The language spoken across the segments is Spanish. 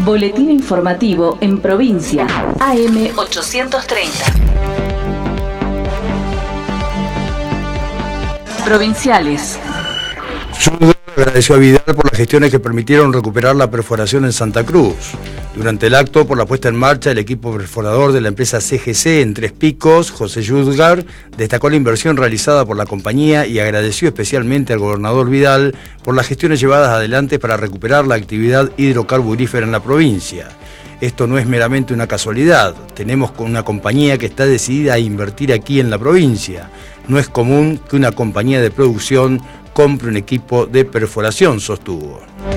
Boletín informativo en provincia. AM 830. Provinciales. Agradeció a Vidal por las gestiones que permitieron recuperar la perforación en Santa Cruz. Durante el acto por la puesta en marcha del equipo perforador de la empresa CGC en Tres Picos, José Yuzgar destacó la inversión realizada por la compañía y agradeció especialmente al gobernador Vidal por las gestiones llevadas adelante para recuperar la actividad hidrocarburífera en la provincia. Esto no es meramente una casualidad. Tenemos una compañía que está decidida a invertir aquí en la provincia. No es común que una compañía de producción compre un equipo de perforación, sostuvo.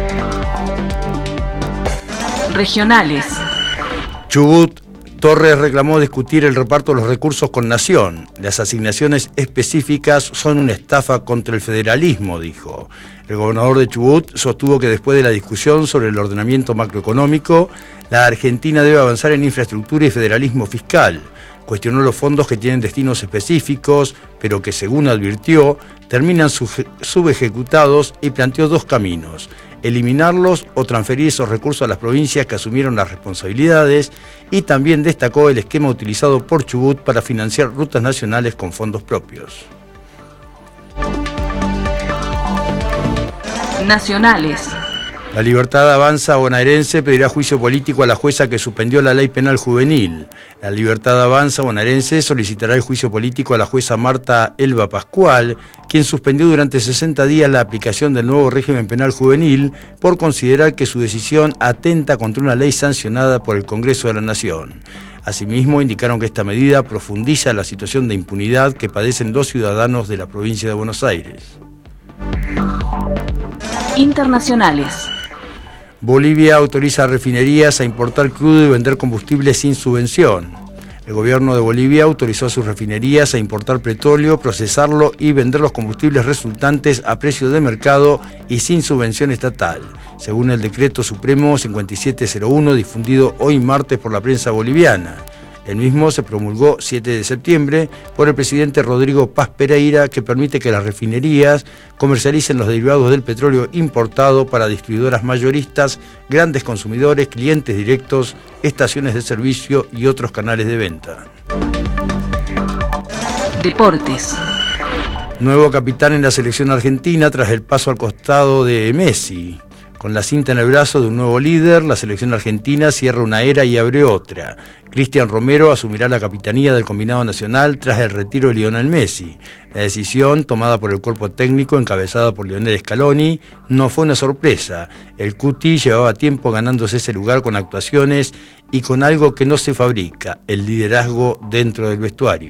Regionales. Chubut. Torres reclamó discutir el reparto de los recursos con Nación. Las asignaciones específicas son una estafa contra el federalismo, dijo. El gobernador de Chubut sostuvo que después de la discusión sobre el ordenamiento macroeconómico, la Argentina debe avanzar en infraestructura y federalismo fiscal. Cuestionó los fondos que tienen destinos específicos, pero que, según advirtió, terminan subejecutados y planteó dos caminos: eliminarlos o transferir esos recursos a las provincias que asumieron las responsabilidades, y también destacó el esquema utilizado por Chubut para financiar rutas nacionales con fondos propios. Nacionales. La Libertad Avanza bonaerense pedirá juicio político a la jueza que suspendió la ley penal juvenil. La Libertad Avanza bonaerense solicitará el juicio político a la jueza Marta Elba Pascual, quien suspendió durante 60 días la aplicación del nuevo régimen penal juvenil por considerar que su decisión atenta contra una ley sancionada por el Congreso de la Nación. Asimismo, indicaron que esta medida profundiza la situación de impunidad que padecen los ciudadanos de la provincia de Buenos Aires. Internacionales. Bolivia autoriza a refinerías a importar crudo y vender combustible sin subvención. El gobierno de Bolivia autorizó a sus refinerías a importar petróleo, procesarlo y vender los combustibles resultantes a precio de mercado y sin subvención estatal, según el decreto supremo 5701 difundido hoy martes por la prensa boliviana. El mismo se promulgó 7 de septiembre por el presidente Rodrigo Paz Pereira, que permite que las refinerías comercialicen los derivados del petróleo importado para distribuidoras mayoristas, grandes consumidores, clientes directos, estaciones de servicio y otros canales de venta. Deportes. Nuevo capitán en la selección argentina tras el paso al costado de Messi. Con la cinta en el brazo de un nuevo líder, la selección argentina cierra una era y abre otra. Cristian Romero asumirá la capitanía del combinado nacional tras el retiro de Lionel Messi. La decisión, tomada por el cuerpo técnico encabezado por Lionel Scaloni, no fue una sorpresa. El Cuti llevaba tiempo ganándose ese lugar con actuaciones y con algo que no se fabrica: el liderazgo dentro del vestuario.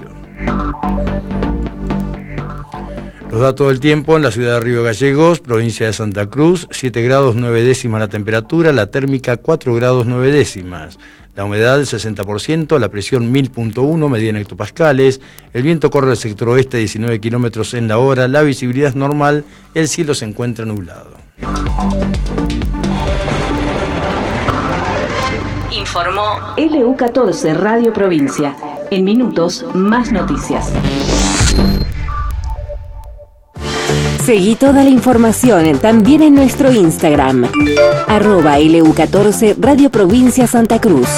Los datos del tiempo en la ciudad de Río Gallegos, provincia de Santa Cruz: 7 grados 9 décimas la temperatura, la térmica 4 grados 9 décimas. La humedad del 60%, la presión 1000.1 medida en hectopascales, el viento corre del sector oeste 19 kilómetros en la hora, la visibilidad es normal, el cielo se encuentra nublado. Informó LU14 Radio Provincia. En minutos, más noticias. Seguí toda la información también en nuestro Instagram, @LU14 Radio Provincia Santa Cruz.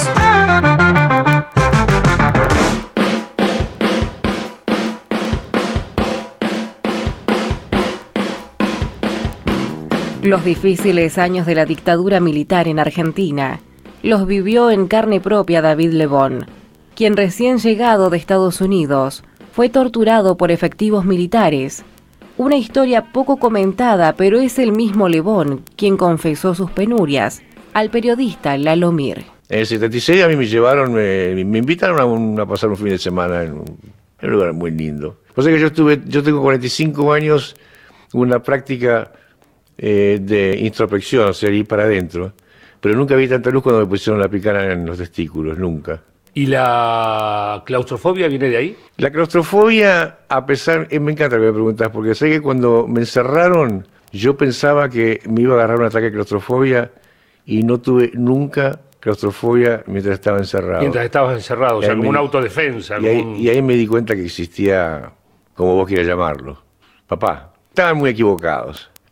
Los difíciles años de la dictadura militar en Argentina los vivió en carne propia David Lebón, quien recién llegado de Estados Unidos fue torturado por efectivos militares. Una historia poco comentada, pero es el mismo Lebón quien confesó sus penurias al periodista Lalo Mir. En el 76 a mí me llevaron, me invitaron a pasar un fin de semana en un lugar muy lindo. O sea que yo tengo 45 años, una práctica de introspección, o sea, ir para adentro, pero nunca vi tanta luz cuando me pusieron la picana en los testículos, nunca. ¿Y la claustrofobia viene de ahí? La claustrofobia, a pesar, me encanta que me preguntas, porque sé que cuando me encerraron, yo pensaba que me iba a agarrar un ataque de claustrofobia y no tuve nunca claustrofobia mientras estaba encerrado. Mientras estabas encerrado, o sea, como una autodefensa. Y ahí me di cuenta que existía, como vos quieras llamarlo, papá. Estaban muy equivocados.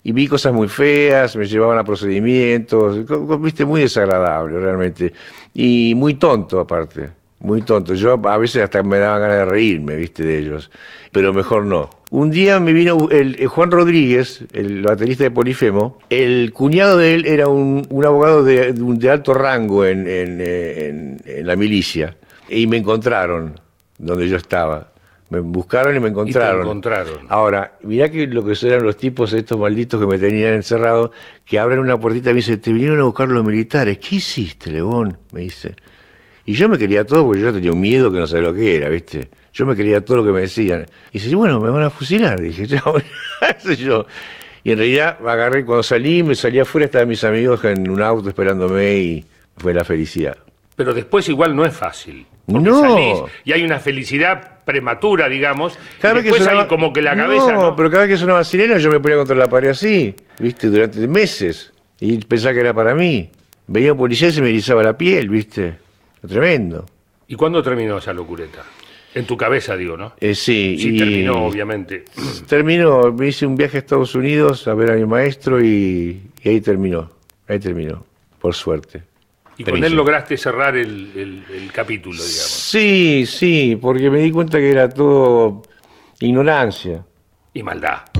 y vi cosas muy feas, me llevaban a procedimientos, viste, muy desagradable realmente, y muy tonto aparte, muy tonto. Yo a veces hasta me daba ganas de reírme, viste, de ellos, pero mejor no. Un día me vino el Juan Rodríguez, el baterista de Polifemo, el cuñado de él era un abogado de alto rango en la milicia, y me encontraron donde yo estaba. Me buscaron y me encontraron. Y te encontraron. Ahora, mirá que lo que eran los tipos estos malditos que me tenían encerrado, que abren una puertita y me dicen, te vinieron a buscar los militares. ¿Qué hiciste, Lebón? Me dice. Y yo me quería todo porque yo tenía un miedo que no sabía lo que era, ¿viste? Yo me quería todo lo que me decían. Y dice, bueno, me van a fusilar. Dije, yo. Y en realidad me agarré, cuando me salí afuera, estaban mis amigos en un auto esperándome y fue la felicidad. Pero después igual no es fácil. No. Salís y hay una felicidad prematura, digamos. Cada vez después que sonaba, hay como que la cabeza. No, pero cada vez que sonaba sirena yo me ponía contra la pared así, ¿viste? Durante meses. Y pensaba que era para mí. Veía un policía y se me erizaba la piel, ¿viste? Tremendo. ¿Y cuándo terminó esa locureta? En tu cabeza, digo, ¿no? Sí. Sí, terminó, obviamente. Terminó. Me hice un viaje a Estados Unidos a ver a mi maestro y ahí terminó. Ahí terminó, por suerte. Y con él lograste cerrar el capítulo, digamos. Sí, porque me di cuenta que era todo ignorancia. Y maldad.